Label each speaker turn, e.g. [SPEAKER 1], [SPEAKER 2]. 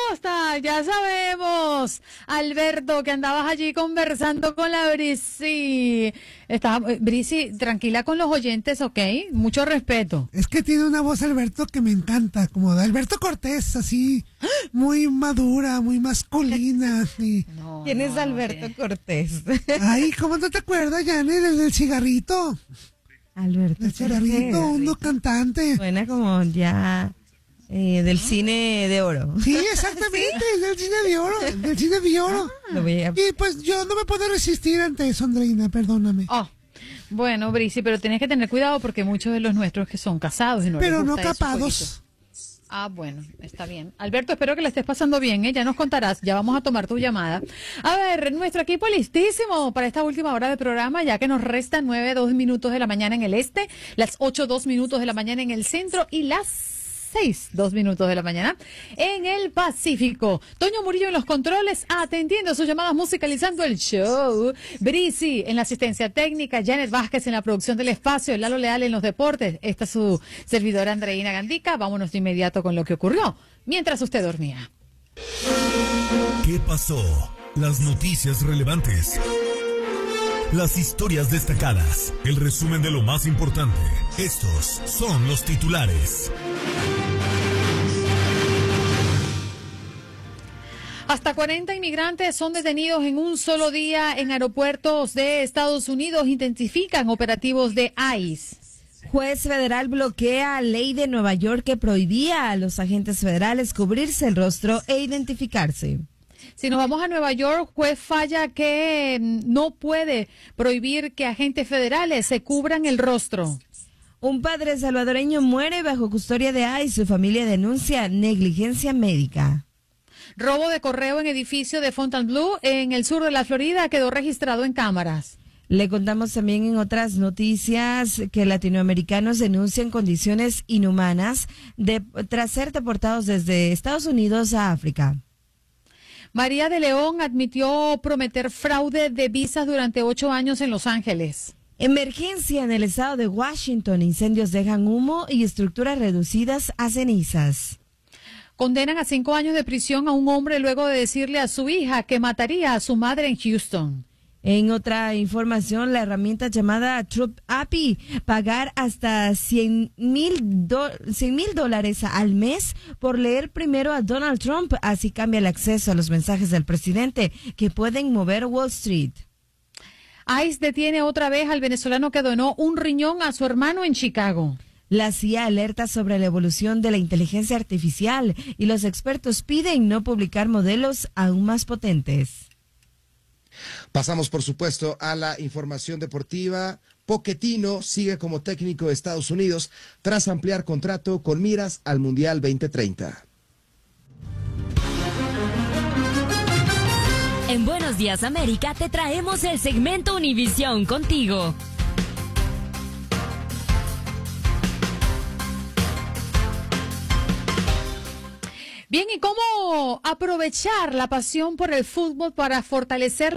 [SPEAKER 1] costa, ya sabemos. Alberto, que andabas allí conversando con la Brisi. Brisi, tranquila con los oyentes, ¿ok? Mucho respeto.
[SPEAKER 2] Es que tiene una voz Alberto que me encanta, como de Alberto Cortés, así, muy madura, muy masculina. Así.
[SPEAKER 3] ¿Quién es Alberto Cortés?
[SPEAKER 2] Ay, ¿cómo no te acuerdas, Janet, del cigarrito?
[SPEAKER 3] Alberto
[SPEAKER 2] El cigarrito, uno cantante.
[SPEAKER 3] Suena como ya del cine de oro.
[SPEAKER 2] Sí, exactamente, del cine de oro, del cine de oro. Y pues yo no me puedo resistir ante eso, Andreina, perdóname.
[SPEAKER 1] Bueno, Brisi, pero tienes que tener cuidado porque muchos de los nuestros que son casados y no
[SPEAKER 2] pero
[SPEAKER 1] les
[SPEAKER 2] no
[SPEAKER 1] gusta
[SPEAKER 2] capados.
[SPEAKER 1] Bueno, está bien. Alberto, espero que la estés pasando bien, ¿eh? Ya nos contarás, ya vamos a tomar tu llamada. A ver, nuestro equipo listísimo para esta última hora de programa, ya que nos restan 9:02 minutos de la mañana en el este, las 8:02 minutos de la mañana en el centro y las 6:02 minutos de la mañana en el Pacífico. Toño Murillo en los controles, atendiendo sus llamadas, musicalizando el show. Brisi en la asistencia técnica, Janet Vázquez en la producción del espacio, Lalo Leal en los deportes. Esta es su servidora Andreina Gandica. Vámonos de inmediato con lo que ocurrió mientras usted dormía.
[SPEAKER 4] ¿Qué pasó? Las noticias relevantes. Las historias destacadas. El resumen de lo más importante. Estos son los titulares.
[SPEAKER 1] Hasta 40 inmigrantes son detenidos en un solo día en aeropuertos de Estados Unidos. Intensifican operativos de ICE.
[SPEAKER 3] Juez federal bloquea ley de Nueva York que prohibía a los agentes federales cubrirse el rostro e identificarse.
[SPEAKER 1] Si nos vamos a Nueva York, juez falla que no puede prohibir que agentes federales se cubran el rostro.
[SPEAKER 3] Un padre salvadoreño muere bajo custodia de ICE. Su familia denuncia negligencia médica.
[SPEAKER 1] Robo de correo en edificio de Fontainebleau en el sur de la Florida quedó registrado en cámaras.
[SPEAKER 3] Le contamos también en otras noticias que latinoamericanos denuncian condiciones inhumanas tras ser deportados desde Estados Unidos a África.
[SPEAKER 1] María de León admitió prometer fraude de visas durante 8 años en Los Ángeles.
[SPEAKER 3] Emergencia en el estado de Washington. Incendios dejan humo y estructuras reducidas a cenizas.
[SPEAKER 1] Condenan a 5 años de prisión a un hombre luego de decirle a su hija que mataría a su madre en Houston.
[SPEAKER 3] En otra información, la herramienta llamada Trump API, pagar hasta $100,000 al mes por leer primero a Donald Trump, así cambia el acceso a los mensajes del presidente que pueden mover Wall Street.
[SPEAKER 1] ICE detiene otra vez al venezolano que donó un riñón a su hermano en Chicago.
[SPEAKER 3] La CIA alerta sobre la evolución de la inteligencia artificial y los expertos piden no publicar modelos aún más potentes.
[SPEAKER 5] Pasamos, por supuesto, a la información deportiva. Pochettino sigue como técnico de Estados Unidos tras ampliar contrato con miras al Mundial 2030.
[SPEAKER 6] En Buenos Días América te traemos el segmento Univisión contigo.
[SPEAKER 1] Bien, ¿y cómo aprovechar la pasión por el fútbol para fortalecer